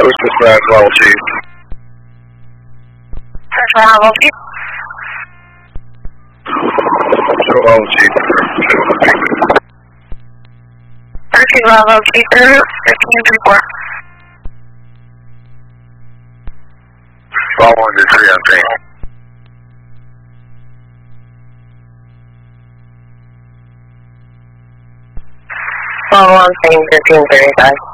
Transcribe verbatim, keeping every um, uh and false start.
Coast Dispatch, Level Chief. Central Level Chief. Central Level Chief. thirteen Level Chief, fifteen three four. Level one to three on ping. Level one, ping fifteen thirty-five.